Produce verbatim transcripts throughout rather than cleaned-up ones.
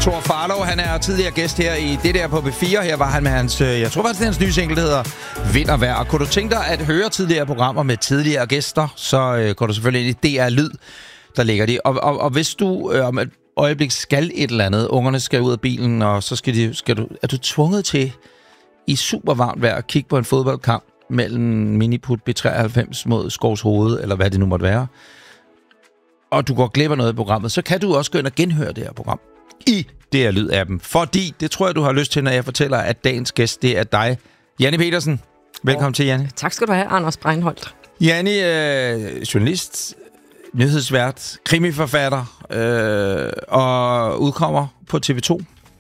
Thor Farlov, han er tidligere gæst her i det der på B fire. Her var han med hans, jeg tror faktisk, det er hans nye single, der hedder Vind og Vejr. Og kunne du tænke dig at høre tidligere programmer med tidligere gæster, så øh, går du selvfølgelig ind i D R Lyd, der ligger de. Og, og, og hvis du øh, om et øjeblik skal et eller andet, ungerne skal ud af bilen, og så skal, de, skal du, er du tvunget til i super varmt vejr at kigge på en fodboldkamp mellem Miniput B treoghalvfems mod Skovs Hoved, eller hvad det nu måtte være, og du går glip af noget i programmet, så kan du også gå ind og genhøre det her program i D R Lyd-appen. Fordi, det tror jeg, du har lyst til, når jeg fortæller, at dagens gæst, det er dig, Janni Pedersen. Velkommen oh. til, Janni. Tak skal du have, Anders Breinholt. Janni, øh, journalist, nyhedsvært, krimiforfatter, øh, og udkommer på T V to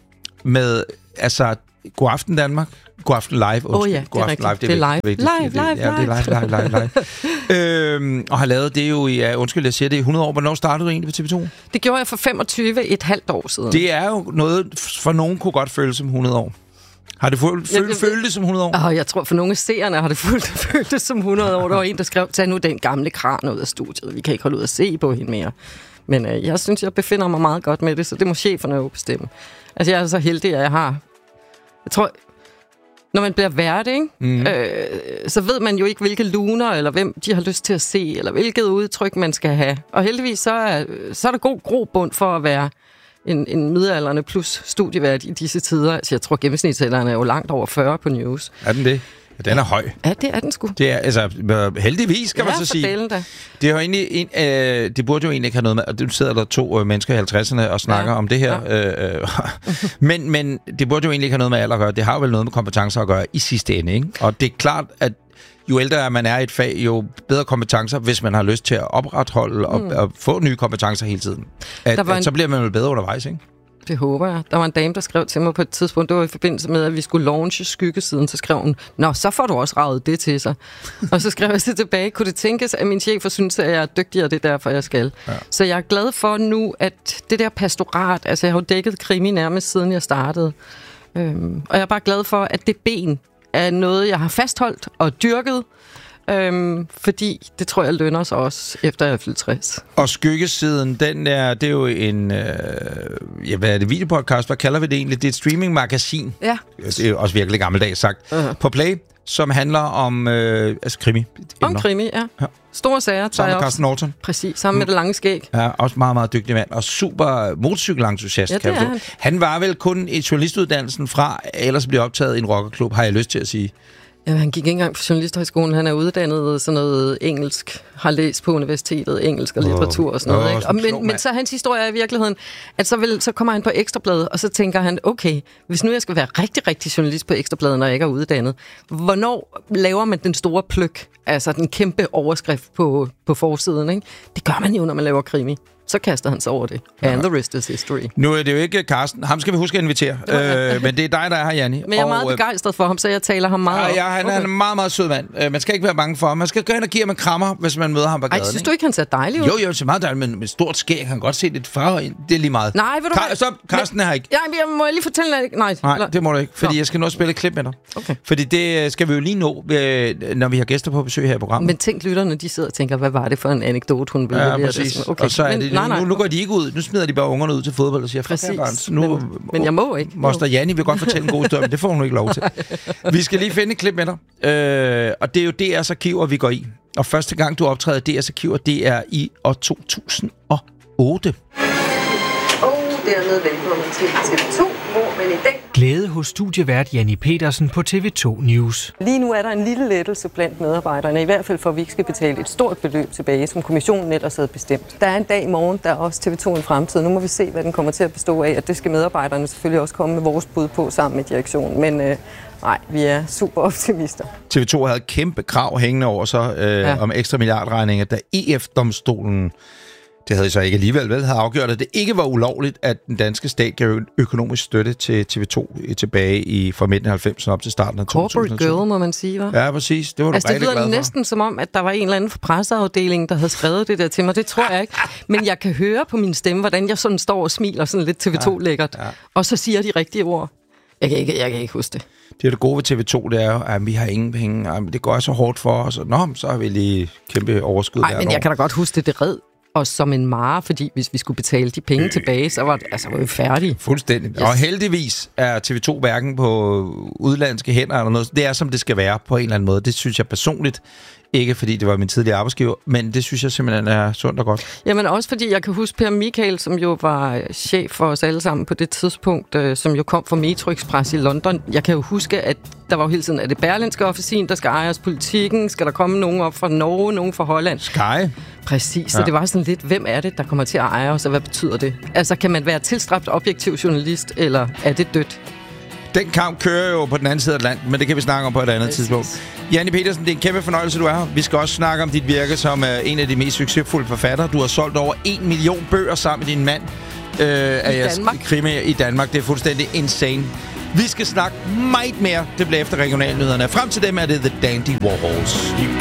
med, altså, God Aften Danmark. God Aften Live. Åh oh, ja, det er rigtigt. Det, det er live. Live, live, live. Ja, det er live, live, live, live. øhm, og har lavet det jo i, ja, undskyld, jeg siger det, i hundrede år. Hvornår startede du egentlig på T V to? Det gjorde jeg for femogtyve, et halvt år siden. Det er jo noget, for nogen kunne godt føles som hundrede år. Har det følt, følt, jeg, følt det som hundrede år? Oh, jeg tror, for nogle af seerne har det følt, følt det som hundrede år. Der var en, der skrev, tag nu den gamle kran ud af studiet. Vi kan ikke holde ud at se på hende mere. Men øh, jeg synes, jeg befinder mig meget godt med det, så det må cheferne jo bestemme. Altså, jeg er så heldig, at jeg har... Jeg tror... Når man bliver vært, ikke? Mm. Øh, så ved man jo ikke, hvilke luner, eller hvem de har lyst til at se, eller hvilket udtryk man skal have. Og heldigvis, så er, så er der god grobund for at være en, en middelaldrende plus studievært i disse tider. Altså, jeg tror, gennemsnitsalderen er jo langt over fyrre på news. Er den det? Ja, den er høj. Ja, det er den sgu. Det er, altså, heldigvis, kan ja, man så sige. Da. Det er jo egentlig, en, øh, det burde jo egentlig ikke have noget med, og du sidder der to øh, mennesker i halvtredserne og snakker ja. om det her. Ja. Øh, men, men det burde jo egentlig ikke have noget med alder at gøre. Det har jo vel noget med kompetencer at gøre i sidste ende, ikke? Og det er klart, at jo ældre man er i et fag, jo bedre kompetencer, hvis man har lyst til at opretholde og, mm. og få nye kompetencer hele tiden. At, at, en... Så bliver man vel bedre undervejs, ikke? Det håber jeg. Der var en dame, der skrev til mig på et tidspunkt, det var i forbindelse med, at vi skulle launche Skyggesiden, så skrev hun, nå, så får du også raget det til sig. Og så skrev jeg så tilbage, kunne det tænkes, at min chef synes, at jeg er dygtigere, det er derfor, jeg skal. Ja. Så jeg er glad for nu, at det der pastorat, altså jeg har jo dækket krimi nærmest siden jeg startede. Øhm, og jeg er bare glad for, at det ben er noget, jeg har fastholdt og dyrket, Øhm, fordi det tror jeg lønner sig også, efter jeg er fyldt tres. Og Skyggesiden, den er, det er jo en, øh, ja, hvad er det, videopodcast, hvad kalder vi det egentlig? Det er et streamingmagasin. Ja. Det er jo også virkelig gammeldags sagt. Uh-huh. På Play, som handler om, øh, altså krimi. Om krimi, ja. ja. Store sager. Sammen med Carsten Norton. Præcis, sammen med det lange skæg. Ja, også meget, meget dygtig mand. Og super motorcykelentusiast. Ja, det er han. Han var vel kun i journalistuddannelsen fra, ellers blev optaget i en rockerklub, har jeg lyst til at sige. Ja, han gik ikke engang på journalisthøjskolen. Han er uddannet sådan noget engelsk, har læst på universitetet, engelsk og litteratur og sådan noget. Oh, ikke? Og, men, men så hans historie er i virkeligheden, at så, vil, så kommer han på Ekstrabladet, og så tænker han, okay, hvis nu jeg skal være rigtig, rigtig journalist på Ekstrabladet, når jeg ikke er uddannet, hvornår laver man den store pløk, altså den kæmpe overskrift på, på forsiden? Ikke? Det gør man jo, når man laver krimi. Så kaster han sig over det. And the rest is history. Nu er det jo ikke Carsten. Ham skal vi huske at invitere. Øh, men det er dig, der er her, Janni. Men jeg er meget og, begejstret for ham, så jeg taler ham meget op. Ja, han okay. er en meget, meget sød mand. Uh, man skal ikke være bange for ham. Man skal gå ind og give ham en krammer, hvis man møder ham på gaden. Ej, synes du ikke, han ser dejlig ud? Jo, jo, det ser meget dejligt, men med stort skæg. Han kan godt se lidt farve ind. Det er lige meget. Nej, ved du Ka- Stop, Carsten er her ikke. Ja, jeg må lige fortælle dig. Nej, Nej, det må du ikke, fordi Nå. jeg skal nå at spille et klip med dig. Okay. Fordi det skal vi jo lige nå, når vi har gæster på besøg her i programmet. Men tænk lytterne, de sidder og tænker, hvad var det for en anekdote, hun ville ja, præcis. Okay. Og så er det, nu, nu går de ikke ud. Nu smider de bare ungerne ud til fodbold og siger, præcis, nu, men, men jeg må ikke. Moster Janni vil godt fortælle en god historie, men det får hun ikke lov til. Vi skal lige finde et klip med dig. Øh, og det er jo D R's arkiver, vi går i. Og første gang, du optræder D R's arkiver, det er i år to tusind og otte. Og dermed velkommen til T V to, hvor man i dag... Glæde hos studievært Janni Pedersen på T V to News. Lige nu er der en lille lettelse blandt medarbejderne, i hvert fald for, at vi ikke skal betale et stort beløb tilbage, som kommissionen ellers havde bestemt. Der er en dag i morgen, der er også T V to en fremtid. Nu må vi se, hvad den kommer til at bestå af, og det skal medarbejderne selvfølgelig også komme med vores bud på sammen med direktionen. Men øh, nej, vi er super optimister. T V to havde kæmpe krav hængende over sig øh, ja. om ekstra milliardregninger, da E F-domstolen... Det havde I så ikke alligevel vel, havde afgjort, at det ikke var ulovligt, at den danske stat gav økonomisk støtte til T V to tilbage i fra midten af halvfemserne op til starten af to tusind og to. Corporate girl, må man sige, hva'? Ja, præcis. Det var du altså, rigtig glad for. Det lyder næsten som om, at der var en eller anden presseafdeling, der havde skrevet det der til mig. Det tror jeg ikke. Men jeg kan høre på min stemme, hvordan jeg sådan står og smiler sådan lidt T V to-lækkert. Ja, ja. Og så siger de rigtige ord. Jeg kan ikke, jeg kan ikke huske det. Det er det gode ved T V to, det er jo, at vi har ingen penge. Det går så hårdt for os. Nå, så har vi lige kæmpe overskud. Nej, men jeg kan da godt huske det. Det red os som en mare, fordi hvis vi skulle betale de penge tilbage, så var, det, altså, var vi færdige. Fuldstændig. Yes. Og heldigvis er T V to hverken på udlandske hænder eller noget. Det er, som det skal være på en eller anden måde. Det synes jeg personligt. Ikke fordi det var min tidligere arbejdsgiver, men det synes jeg simpelthen er sundt og godt. Jamen også fordi jeg kan huske Per Michael, som jo var chef for os alle sammen på det tidspunkt, øh, som jo kom fra Metro Express i London. Jeg kan jo huske, at der var jo hele tiden, er det Berlinske Officin, der skal eje os politikken? Skal der komme nogen op fra Norge, nogen fra Holland? Sky. Præcis, så ja. Det var sådan lidt, hvem er det, der kommer til at eje os, og hvad betyder det? Altså, kan man være tilstræbt objektiv journalist, eller er det dødt? Den kamp kører jo på den anden side af Atlanten, men det kan vi snakke om på et andet Præcis. tidspunkt. Janni Pedersen, det er en kæmpe fornøjelse, du er her. Vi skal også snakke om dit virke som uh, en af de mest succesfulde forfattere. Du har solgt over en million bøger sammen med din mand øh, af jeres krimi i Danmark. Det er fuldstændig insane. Vi skal snakke meget mere. Det bliver efter regionalnyhederne. Frem til dem er det The Dandy Warhols.